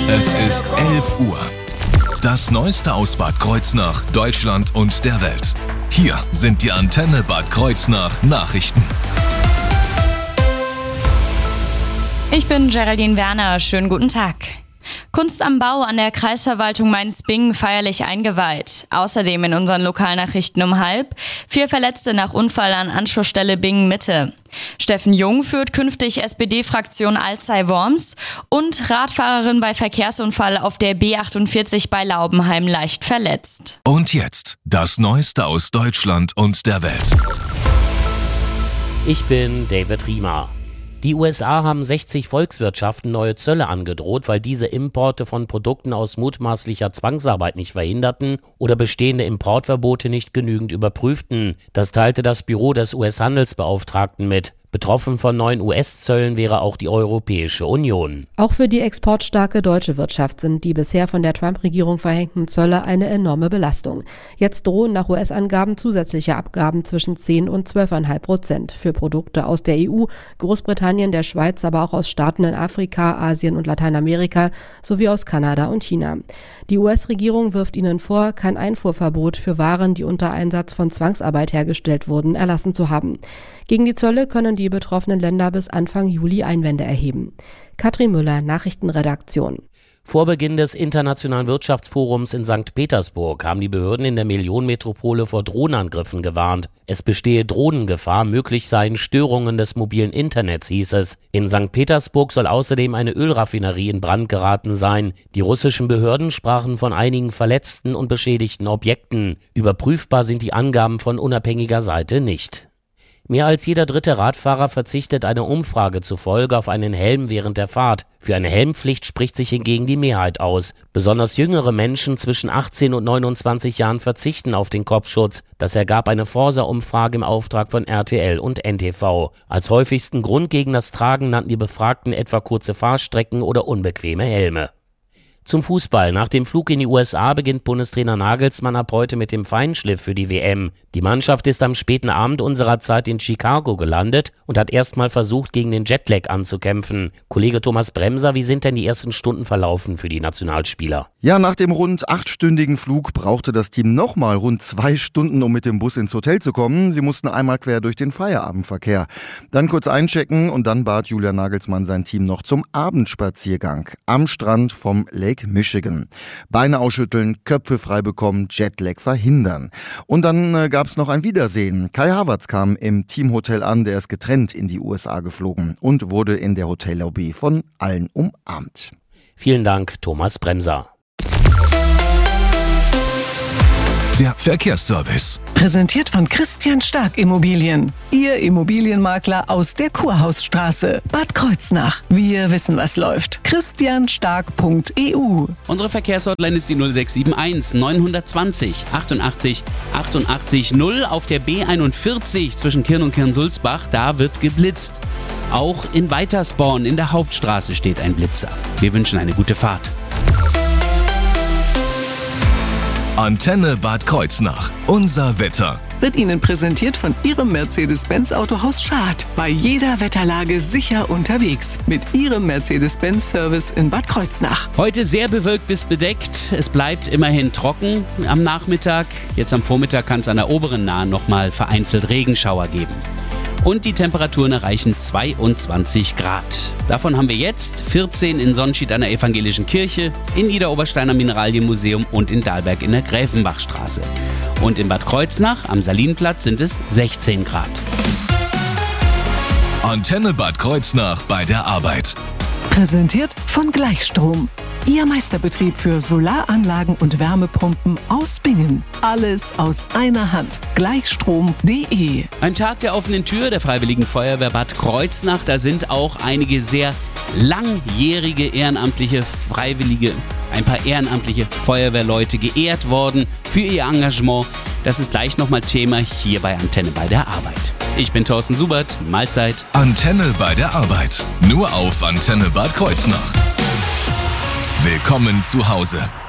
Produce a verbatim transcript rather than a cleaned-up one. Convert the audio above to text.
Es ist elf Uhr. Das Neueste aus Bad Kreuznach, Deutschland und der Welt. Hier sind die Antenne Bad Kreuznach Nachrichten. Ich bin Geraldine Werner, schönen guten Tag. Kunst am Bau an der Kreisverwaltung Mainz-Bingen feierlich eingeweiht. Außerdem in unseren Lokalnachrichten um halb. Vier Verletzte nach Unfall an Anschlussstelle Bingen-Mitte. Steffen Jung führt künftig S P D-Fraktion Alzey-Worms. Und Radfahrerin bei Verkehrsunfall auf der B achtundvierzig bei Laubenheim leicht verletzt. Und jetzt das Neueste aus Deutschland und der Welt. Ich bin David Riemer. Die U S A haben sechzig Volkswirtschaften neue Zölle angedroht, weil diese Importe von Produkten aus mutmaßlicher Zwangsarbeit nicht verhinderten oder bestehende Importverbote nicht genügend überprüften. Das teilte das Büro des U S-Handelsbeauftragten mit. Betroffen von neuen U S-Zöllen wäre auch die Europäische Union. Auch für die exportstarke deutsche Wirtschaft sind die bisher von der Trump-Regierung verhängten Zölle eine enorme Belastung. Jetzt drohen nach U S-Angaben zusätzliche Abgaben zwischen zehn und zwölf Komma fünf Prozent für Produkte aus der E U, Großbritannien, der Schweiz, aber auch aus Staaten in Afrika, Asien und Lateinamerika sowie aus Kanada und China. Die U S-Regierung wirft ihnen vor, kein Einfuhrverbot für Waren, die unter Einsatz von Zwangsarbeit hergestellt wurden, erlassen zu haben. Gegen die Zölle können die betroffenen Länder bis Anfang Juli Einwände erheben. Katrin Müller, Nachrichtenredaktion. Vor Beginn des Internationalen Wirtschaftsforums in Sankt Petersburg haben die Behörden in der Millionenmetropole vor Drohnenangriffen gewarnt. Es bestehe Drohnengefahr, möglich seien Störungen des mobilen Internets, hieß es. In Sankt Petersburg soll außerdem eine Ölraffinerie in Brand geraten sein. Die russischen Behörden sprachen von einigen verletzten und beschädigten Objekten. Überprüfbar sind die Angaben von unabhängiger Seite nicht. Mehr als jeder dritte Radfahrer verzichtet einer Umfrage zufolge auf einen Helm während der Fahrt. Für eine Helmpflicht spricht sich hingegen die Mehrheit aus. Besonders jüngere Menschen zwischen achtzehn und neunundzwanzig Jahren verzichten auf den Kopfschutz. Das ergab eine Forsa-Umfrage im Auftrag von R T L und N T V. Als häufigsten Grund gegen das Tragen nannten die Befragten etwa kurze Fahrstrecken oder unbequeme Helme. Zum Fußball. Nach dem Flug in die U S A beginnt Bundestrainer Nagelsmann ab heute mit dem Feinschliff für die W M. Die Mannschaft ist am späten Abend unserer Zeit in Chicago gelandet und hat erstmal versucht, gegen den Jetlag anzukämpfen. Kollege Thomas Bremser, wie sind denn die ersten Stunden verlaufen für die Nationalspieler? Ja, nach dem rund achtstündigen Flug brauchte das Team nochmal rund zwei Stunden, um mit dem Bus ins Hotel zu kommen. Sie mussten einmal quer durch den Feierabendverkehr. Dann kurz einchecken und dann bat Julian Nagelsmann sein Team noch zum Abendspaziergang am Strand vom Lake Michigan. Beine ausschütteln, Köpfe frei bekommen, Jetlag verhindern. Und dann äh, gab es noch ein Wiedersehen. Kai Havertz kam im Teamhotel an, der ist getrennt in die U S A geflogen und wurde in der Hotellobby von allen umarmt. Vielen Dank, Thomas Bremser. Der Verkehrsservice. Präsentiert von Christian Stark Immobilien. Ihr Immobilienmakler aus der Kurhausstraße. Bad Kreuznach. Wir wissen, was läuft. christian stark punkt e u. Unsere Verkehrshotline ist die null sechs sieben eins neun zwei null achtundachtzig achtundachtzig null auf der B einundvierzig zwischen Kirn und Kirn-Sulzbach. Da wird geblitzt. Auch in Weitersborn in der Hauptstraße steht ein Blitzer. Wir wünschen eine gute Fahrt. Antenne Bad Kreuznach. Unser Wetter. Wird Ihnen präsentiert von Ihrem Mercedes-Benz Autohaus Schad. Bei jeder Wetterlage sicher unterwegs. Mit Ihrem Mercedes-Benz-Service in Bad Kreuznach. Heute sehr bewölkt bis bedeckt. Es bleibt immerhin trocken am Nachmittag. Jetzt am Vormittag kann es an der oberen Nahe nochmal vereinzelt Regenschauer geben. Und die Temperaturen erreichen zweiundzwanzig Grad. Davon haben wir jetzt vierzehn in Sonnenschied an der Evangelischen Kirche, in Idar-Oberstein am Mineralienmuseum und in Dahlberg in der Gräfenbachstraße. Und in Bad Kreuznach am Salinenplatz sind es sechzehn Grad. Antenne Bad Kreuznach bei der Arbeit. Präsentiert von Gleichstrom. Ihr Meisterbetrieb für Solaranlagen und Wärmepumpen aus Bingen. Alles aus einer Hand. Gleichstrom punkt de. Ein Tag der offenen Tür der Freiwilligen Feuerwehr Bad Kreuznach. Da sind auch einige sehr langjährige ehrenamtliche Freiwillige, ein paar ehrenamtliche Feuerwehrleute geehrt worden für ihr Engagement. Das ist gleich nochmal Thema hier bei Antenne bei der Arbeit. Ich bin Thorsten Subert. Mahlzeit. Antenne bei der Arbeit. Nur auf Antenne Bad Kreuznach. Willkommen zu Hause.